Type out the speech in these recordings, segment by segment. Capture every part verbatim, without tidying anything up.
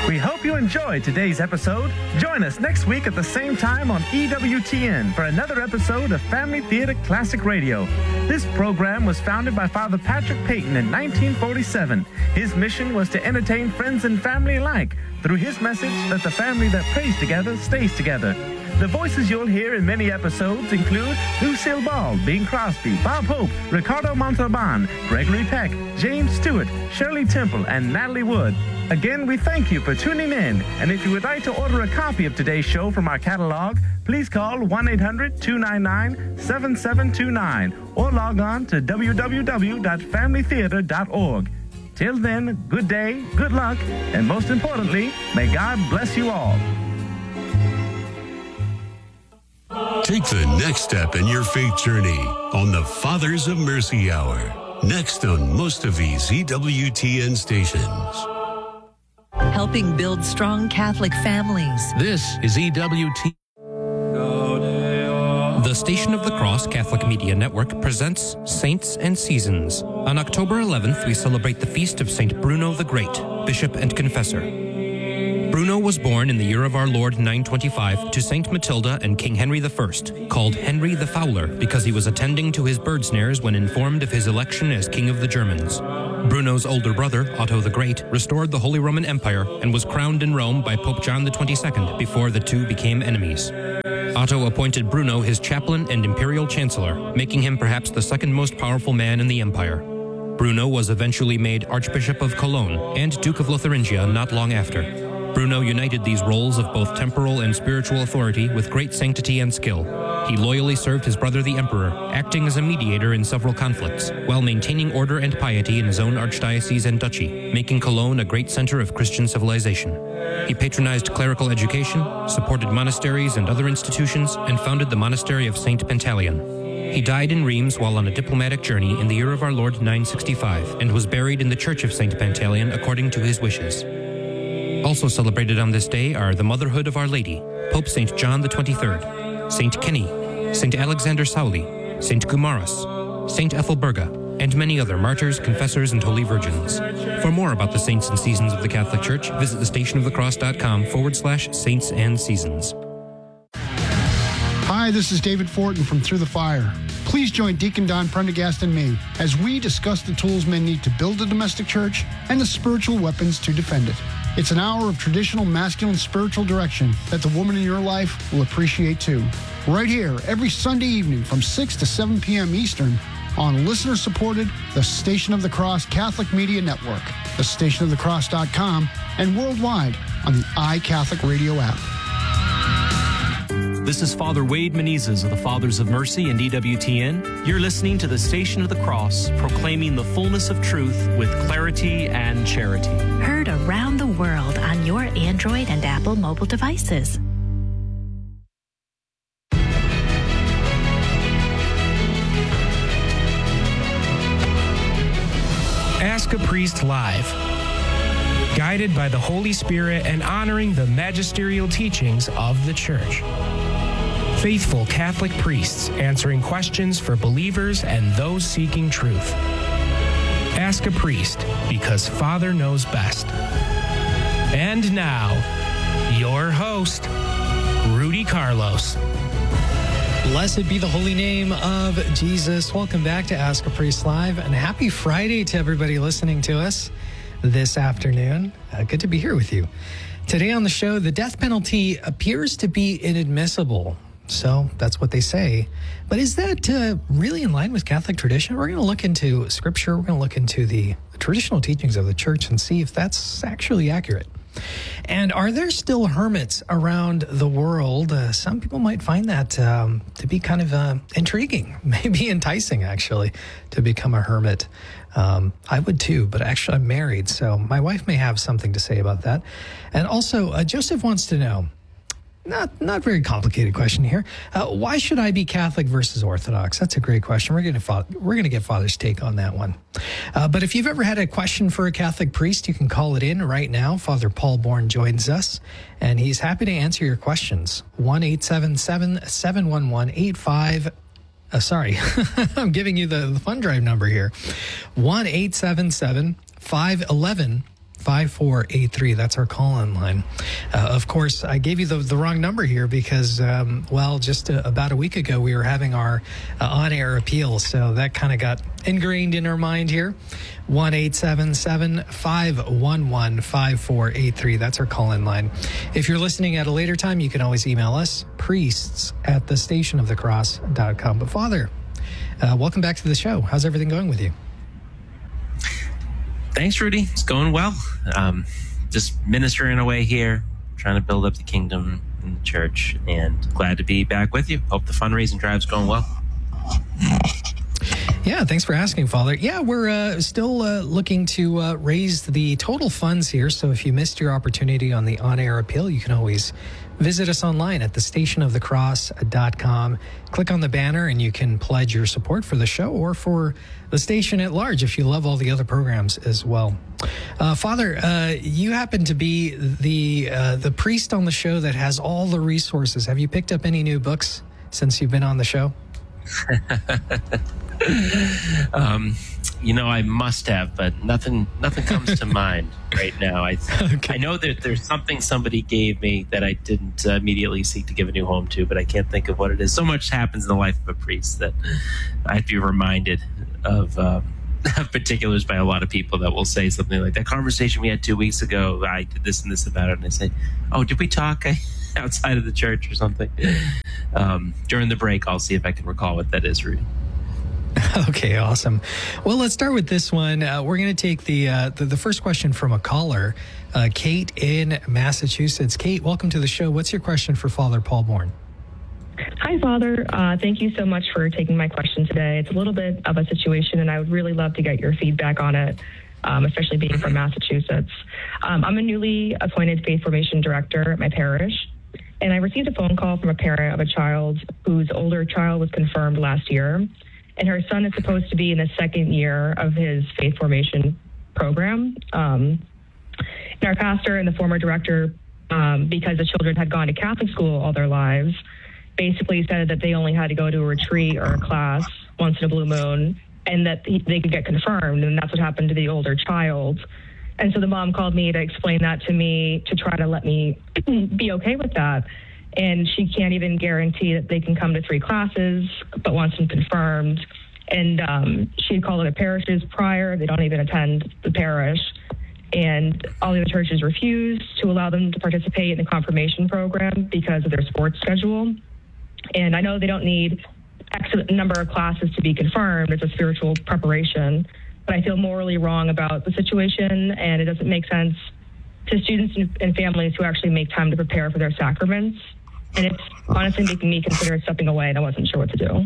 We hope you enjoyed today's episode. Join us next week at the same time on E W T N for another episode of Family Theater Classic Radio. This program was founded by Father Patrick Peyton in nineteen forty-seven. His mission was to entertain friends and family alike through his message that the family that prays together stays together. The voices you'll hear in many episodes include Lucille Ball, Bing Crosby, Bob Hope, Ricardo Montalban, Gregory Peck, James Stewart, Shirley Temple, and Natalie Wood. Again, we thank you for tuning in, and if you would like to order a copy of today's show from our catalog, please call one eight hundred two nine nine seven seven two nine or log on to w w w dot family theater dot org. Till then, good day, good luck, and most importantly, may God bless you all. Take the next step in your faith journey on the Fathers of Mercy Hour. Next on most of these E W T N stations. Helping build strong Catholic families. This is E W T. The Station of the Cross Catholic Media Network presents Saints and Seasons. On October eleventh, we celebrate the feast of Saint Bruno the Great, Bishop and Confessor. Bruno was born in the year of our Lord nine twenty-five to Saint Matilda and King Henry the First, called Henry the Fowler because he was attending to his bird snares when informed of his election as King of the Germans. Bruno's older brother, Otto the Great, restored the Holy Roman Empire and was crowned in Rome by Pope John the twenty-second before the two became enemies. Otto appointed Bruno his chaplain and imperial chancellor, making him perhaps the second most powerful man in the empire. Bruno was eventually made Archbishop of Cologne and Duke of Lotharingia not long after. Bruno united these roles of both temporal and spiritual authority with great sanctity and skill. He loyally served his brother the Emperor, acting as a mediator in several conflicts, while maintaining order and piety in his own archdiocese and duchy, making Cologne a great center of Christian civilization. He patronized clerical education, supported monasteries and other institutions, and founded the monastery of Saint Pantaleon. He died in Reims while on a diplomatic journey in the year of our Lord nine sixty-five, and was buried in the Church of Saint Pantaleon according to his wishes. Also celebrated on this day are the Motherhood of Our Lady, Pope Saint John the twenty-third, Saint Kenny, Saint Alexander Sauli, Saint Gumaras, Saint Ethelburga, and many other martyrs, confessors, and holy virgins. For more about the saints and seasons of the Catholic Church, visit thestationofthecross.com forward slash saints and seasons. Hi, this is David Fortin from Through the Fire. Please join Deacon Don Prendergast and me as we discuss the tools men need to build a domestic church and the spiritual weapons to defend it. It's an hour of traditional masculine spiritual direction that the woman in your life will appreciate too. Right here, every Sunday evening from six to seven p.m. Eastern on listener-supported The Station of the Cross Catholic Media Network, the station of the cross dot com, and worldwide on the iCatholic Radio app. This is Father Wade Menezes of the Fathers of Mercy and E W T N. You're listening to the Station of the Cross, proclaiming the fullness of truth with clarity and charity. Heard around the world on your Android and Apple mobile devices. Ask a Priest Live. Guided by the Holy Spirit and honoring the magisterial teachings of the Church. Faithful Catholic priests answering questions for believers and those seeking truth. Ask a Priest, because Father knows best. And now, your host, Rudy Carlos. Blessed be the holy name of Jesus. Welcome back to Ask a Priest Live, and happy Friday to everybody listening to us this afternoon. Uh, good to be here with you. Today on the show, the death penalty appears to be inadmissible. So that's what they say. But is that uh, really in line with Catholic tradition? We're going to look into Scripture. We're going to look into the traditional teachings of the Church and see if that's actually accurate. And are there still hermits around the world? Uh, some people might find that um, to be kind of uh, intriguing, maybe enticing, actually, to become a hermit. Um, I would too, but actually I'm married, so my wife may have something to say about that. And also, uh, Joseph wants to know, Not not very complicated question here. Uh, why should I be Catholic versus Orthodox? That's a great question. We're going to we're going to get Father's take on that one. Uh, but if you've ever had a question for a Catholic priest, you can call it in right now. Father Paul Bourne joins us, and he's happy to answer your questions. one eight seven seven, seven one one, eight five. Uh, sorry, I'm giving you the, the fund drive number here. one eight seven seven, five one one, five four eight three. That's our call-in line. Uh, of course, I gave you the, the wrong number here because, um, well, just a, about a week ago, we were having our uh, on-air appeal. So that kind of got ingrained in our mind here. one eight seven seven, five one one, five four eight three. That's our call-in line. If you're listening at a later time, you can always email us, priests at the station of the cross dot com. But Father, uh, welcome back to the show. How's everything going with you? Thanks, Rudy. It's going well. Um, just ministering away here, trying to build up the kingdom in the church, and glad to be back with you. Hope the fundraising drive's going well. Yeah, thanks for asking, Father. Yeah, we're uh, still uh, looking to uh, raise the total funds here. So if you missed your opportunity on the on-air appeal, you can always visit us online at the station of the cross dot com. Click on the banner and you can pledge your support for the show or for the station at large if you love all the other programs as well. Uh, Father, uh, you happen to be the uh, the priest on the show that has all the resources. Have you picked up any new books since you've been on the show? um, you know, I must have, but nothing nothing comes to mind right now. I okay. I know that there's something somebody gave me that I didn't uh, immediately seek to give a new home to, but I can't think of what it is. So much happens in the life of a priest that I'd be reminded of, um, of particulars by a lot of people that will say something like, that conversation we had two weeks ago, I did this and this about it. And I say, oh, did we talk outside of the church or something? Um, during the break, I'll see if I can recall what that is, Rudy. Okay, awesome. Well, let's start with this one. Uh, we're going to take the, uh, the the first question from a caller, uh, Kate in Massachusetts. Kate, welcome to the show. What's your question for Father Paul Bourne? Hi, Father. Uh, thank you so much for taking my question today. It's a little bit of a situation, and I would really love to get your feedback on it, um, especially being from Massachusetts. Um, I'm a newly appointed faith formation director at my parish, and I received a phone call from a parent of a child whose older child was confirmed last year. And her son is supposed to be in the second year of his faith formation program. Um, and our pastor and the former director, um, because the children had gone to Catholic school all their lives, basically said that they only had to go to a retreat or a class once in a blue moon and that they could get confirmed. And that's what happened to the older child. And so the mom called me to explain that to me, to try to let me be okay with that. And she can't even guarantee that they can come to three classes, but wants them confirmed. And um, she had called other parishes prior. They don't even attend the parish. And all the other churches refused to allow them to participate in the confirmation program because of their sports schedule. And I know they don't need X number of classes to be confirmed. It's a spiritual preparation. But I feel morally wrong about the situation, and it doesn't make sense to students and families who actually make time to prepare for their sacraments. And it's honestly making me consider stepping away, and I wasn't sure what to do.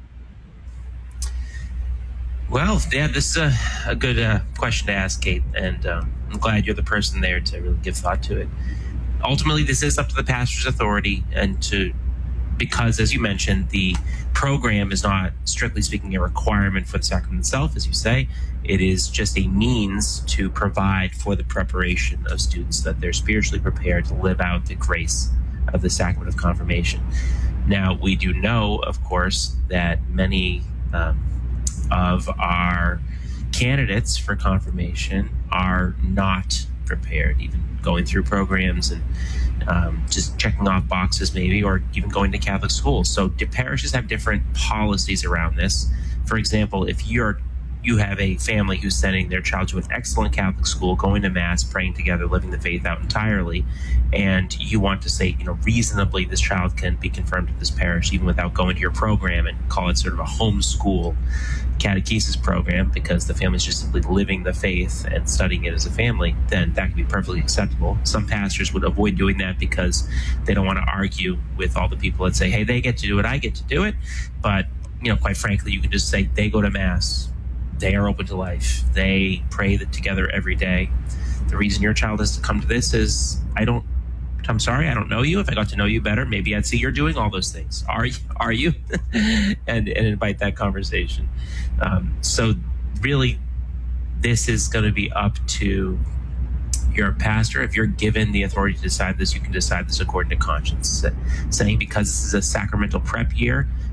Well, yeah, this is a, a good uh, question to ask, Kate, and um, I'm glad you're the person there to really give thought to it. Ultimately, this is up to the pastor's authority, and to because, as you mentioned, the program is not, strictly speaking, a requirement for the sacrament itself, as you say. It is just a means to provide for the preparation of students, that they're spiritually prepared to live out the grace of the sacrament of confirmation. Now, we do know, of course, that many um, of our candidates for confirmation are not prepared, even going through programs and um, just checking off boxes maybe, or even going to Catholic schools. So the parishes have different policies around this. For example, if you're you have a family who's sending their child to an excellent Catholic school, going to Mass, praying together, living the faith out entirely, and you want to say, you know, reasonably this child can be confirmed at this parish even without going to your program, and call it sort of a homeschool catechesis program because the family's just simply living the faith and studying it as a family, then that can be perfectly acceptable. Some pastors would avoid doing that because they don't want to argue with all the people that say, hey, they get to do it, I get to do it. But, you know, quite frankly, you can just say they go to Mass. They are open to life. They pray together every day. The reason your child has to come to this is, I don't, I'm sorry, I don't know you. If I got to know you better, maybe I'd see you're doing all those things. Are you? Are you? and, and invite that conversation. Um, so really, this is going to be up to your pastor. If you're given the authority to decide this, you can decide this according to conscience. Saying because this is a sacramental prep year,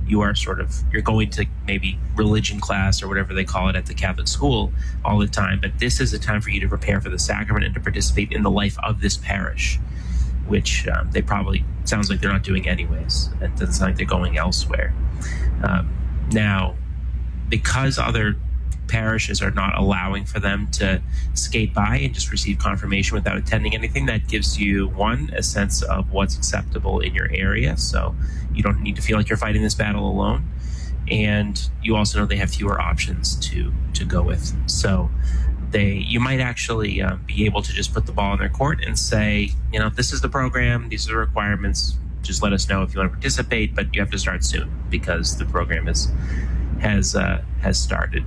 you are sort of, you're going to maybe religion class or whatever they call it at the Catholic school all the time. But this is a time for you to prepare for the sacrament and to participate in the life of this parish, which um, they probably, sounds like they're not doing anyways. It doesn't sound like they're going elsewhere. Um, now, because other parishes are not allowing for them to skate by and just receive confirmation without attending anything, that gives you, one, a sense of what's acceptable in your area, so you don't need to feel like you're fighting this battle alone. And you also know they have fewer options to to go with. So they, you might actually uh, be able to just put the ball in their court and say, you know, this is the program, these are the requirements, just let us know if you want to participate, but you have to start soon because the program is has uh, has started.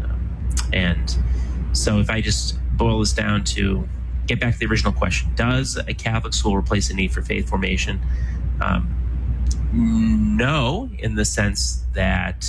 And so if I just boil this down to get back to the original question, does a Catholic school replace the need for faith formation? Um, no, in the sense that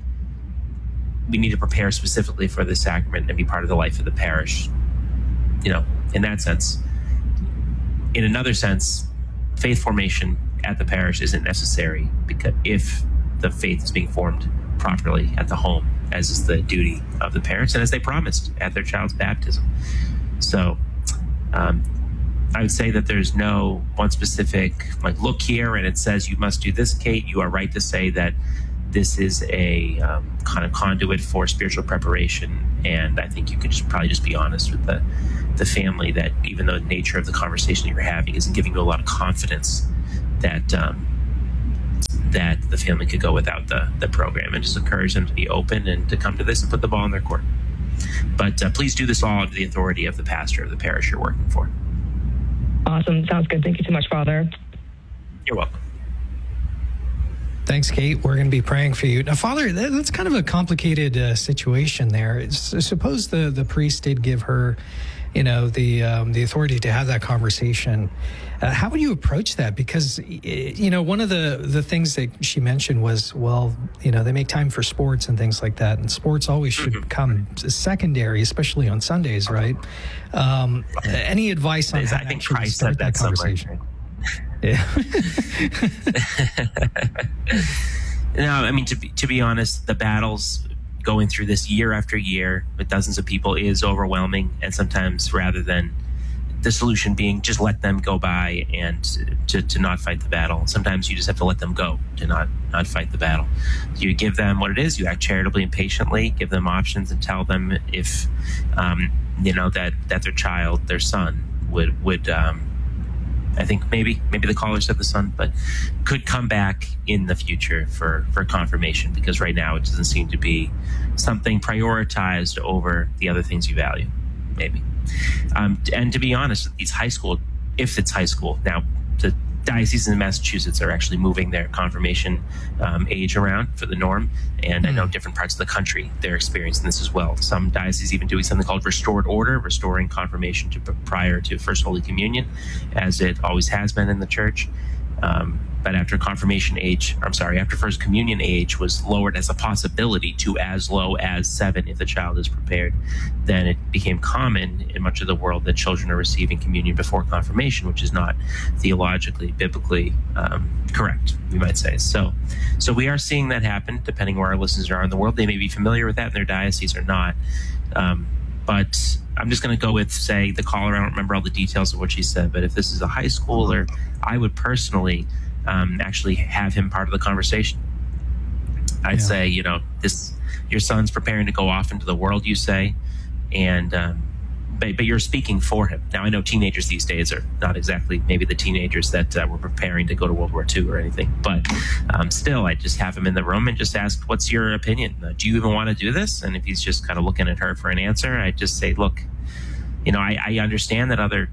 we need to prepare specifically for the sacrament and be part of the life of the parish. You know, in that sense. In another sense, faith formation at the parish isn't necessary because if the faith is being formed properly at the home, as is the duty of the parents and as they promised at their child's baptism. So um, I would say that there's no one specific, like, look here and it says you must do this, Kate. You are right to say that this is a um, kind of conduit for spiritual preparation. And I think you could just probably just be honest with the, the family that even though the nature of the conversation that you're having isn't giving you a lot of confidence that um, that the family could go without the, the program, and just encourage them to be open and to come to this and put the ball in their court. But uh, please do this all under the authority of the pastor of the parish you're working for. Awesome. Sounds good. Thank you so much, Father. You're welcome. Thanks, Kate. We're going to be praying for you. Now, Father, that, that's kind of a complicated uh, situation there. It's, suppose the, the priest did give her, you know, the um, the authority to have that conversation. Uh, how would you approach that? Because, you know, one of the, the things that she mentioned was, well, you know, they make time for sports and things like that. And sports always should mm-hmm. come secondary, especially on Sundays, right? Um, any advice on how I think to Christ start said that, that conversation? Yeah. No, I mean, to be, to be honest, the battles going through this year after year with dozens of people is overwhelming. And sometimes rather than the solution being just let them go by and to, to not fight the battle, sometimes you just have to let them go to not, not fight the battle. You give them what it is. You act charitably and patiently, give them options and tell them if, um, you know, that, that their child, their son would, would, um, I think maybe maybe the caller said the son, but could come back in the future for, for confirmation, because right now it doesn't seem to be something prioritized over the other things you value, maybe. Um, and to be honest, these high school, if it's high school, now the dioceses in Massachusetts are actually moving their confirmation um, age around for the norm. And mm. I know different parts of the country, they're experiencing this as well. Some dioceses even doing something called restored order, restoring confirmation to prior to First Holy Communion, as it always has been in the church. Um, but after confirmation age, I'm sorry, after First Communion age was lowered as a possibility to as low as seven if the child is prepared, then it became common in much of the world that children are receiving communion before confirmation, which is not theologically, biblically um, correct, we might say. So so we are seeing that happen, depending where our listeners are in the world. They may be familiar with that in their diocese or not. Um, but I'm just going to go with, say, the caller. I don't remember all the details of what she said, but if this is a high schooler, I would personally um, actually have him part of the conversation. I'd yeah. say, you know, this, your son's preparing to go off into the world, you say, and um, but, but you're speaking for him. Now, I know teenagers these days are not exactly maybe the teenagers that uh, were preparing to go to World War Two or anything, but um, still, I just have him in the room and just ask, what's your opinion? Uh, do you even want to do this? And if he's just kind of looking at her for an answer, I just say, look, you know, I, I understand that other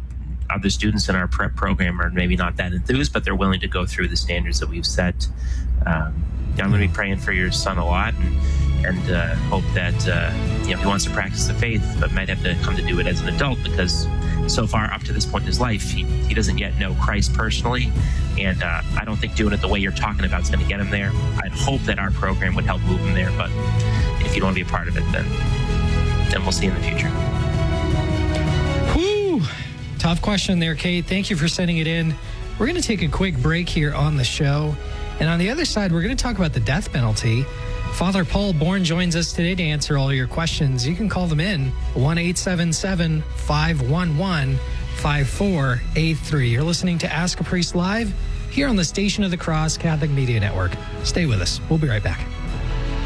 other students in our prep program are maybe not that enthused, but they're willing to go through the standards that we've set. Um, I'm going to be praying for your son a lot, and, and uh, hope that uh, you know, he wants to practice the faith, but might have to come to do it as an adult, because so far up to this point in his life, he, he doesn't yet know Christ personally, and uh, I don't think doing it the way you're talking about is going to get him there. I'd hope that our program would help move him there, but if you don't want to be a part of it, then then we'll see in the future. Whew. Tough question there, Kate. Thank you for sending it in. We're going to take a quick break here on the show. And on the other side, we're going to talk about the death penalty. Father Paul Bourne joins us today to answer all your questions. You can call them in, one eight seven seven, five one one, five four eight three. You're listening to Ask a Priest Live here on the Station of the Cross Catholic Media Network. Stay with us. We'll be right back.